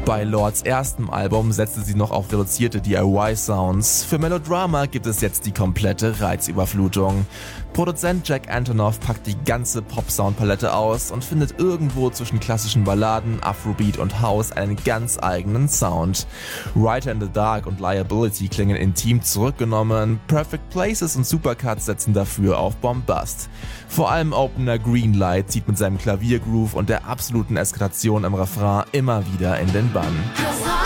Bei Lords erstem Album setzte sie noch auf reduzierte DIY-Sounds. Für Melodrama gibt es jetzt die komplette Reizüberflutung. Produzent Jack Antonoff packt die ganze Pop-Sound-Palette aus und findet irgendwo zwischen klassischen Balladen, Afrobeat und House einen ganz eigenen Sound. Writer in the Dark und Liability klingen intim zurückgenommen, Perfect Places und Supercuts setzen dafür auf Bombast. Vor allem Opener Greenlight zieht mit seinem Klaviergroove und der absoluten Eskalation im Refrain immer wieder in den Bann.